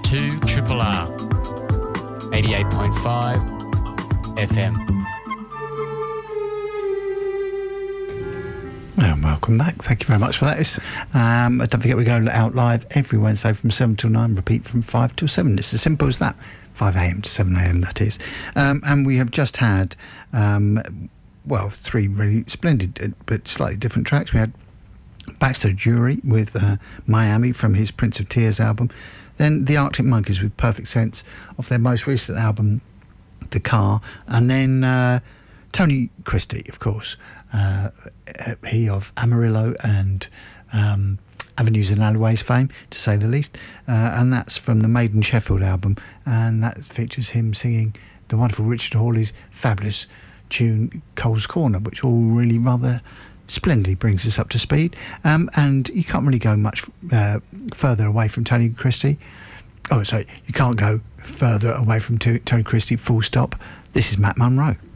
to Triple R 88.5 FM. And welcome back. Thank you very much for that. Don't forget we go out live every Wednesday from 7 till 9, repeat from 5 till 7. It's as simple as that. 5 a.m. to 7 a.m. that is. And we have just had, three really splendid but slightly different tracks. We had Baxter Jury with Miami from his Prince of Tears album. Then the Arctic Monkeys with Perfect Sense off their most recent album, The Car. And then Tony Christie, of course. He of Amarillo and Avenues and Alleyways fame, to say the least. And that's from the Maiden Sheffield album. And that features him singing the wonderful Richard Hawley's fabulous tune, Cole's Corner, which all really rather splendidly brings us up to speed. And you can't really go much further away from Tony Christie. Oh, sorry, you can't go further away from Tony Christie, full stop. This is Matt Monro.